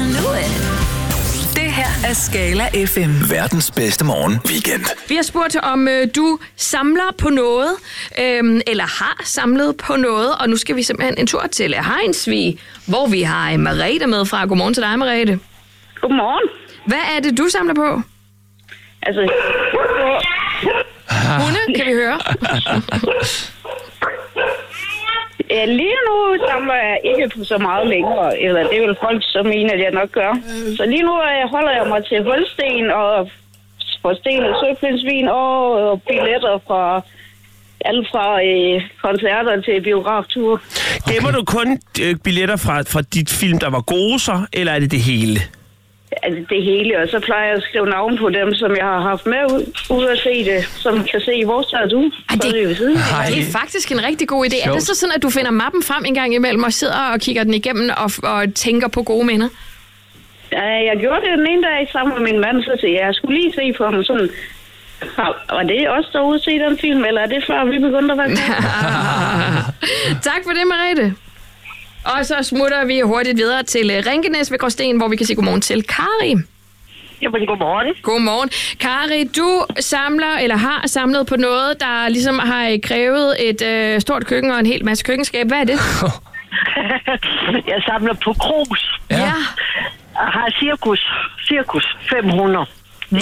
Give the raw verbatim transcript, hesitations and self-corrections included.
knew it. Det her er Skala F M. Verdens bedste morgen weekend. Vi har spurgt, om øh, du samler på noget, øh, eller har samlet på noget, og nu skal vi simpelthen en tur til Hejnsvig, hvor vi har Merete med fra. Godmorgen til dig, Merete. Godmorgen. Hvad er det, du samler på? Altså... Hunde, kan vi høre? Ja, lige nu samler jeg ikke på så meget længere, eller det vil folk så mene, at jeg nok gør. Så lige nu holder jeg mig til Holsten og Forsten og Søpindsvin og, og billetter fra alt fra øh, koncerter til biografture. Gemmer du kun øh, billetter fra, fra dit film, der var gode så, eller er det det hele? Altså det hele, og så plejer jeg at skrive navn på dem, som jeg har haft med ud, ud at se det, som kan se, hvor tager du? Ej, det, det, det, det er faktisk en rigtig god idé. Er det så sådan, at du finder mappen frem en gang imellem og sidder og kigger den igennem og, og tænker på gode minder? Ja, jeg gjorde det den ene dag sammen med min mand, så sagde jeg, jeg skulle lige se på ham sådan... Var det også derude at se den film, eller er det før vi begyndte at være Tak for det, Merete. Og så smutter vi hurtigt videre til Rinkenæs ved Gråsten, hvor vi kan sige godmorgen til Kari. Jamen, godmorgen. Godmorgen. Kari, du samler eller har samlet på noget, der ligesom har krævet et øh, stort køkken og en hel masse køkkenskab. Hvad er det? Jeg samler på krus. Ja. ja. Jeg har cirkus. Cirkus fem hundrede.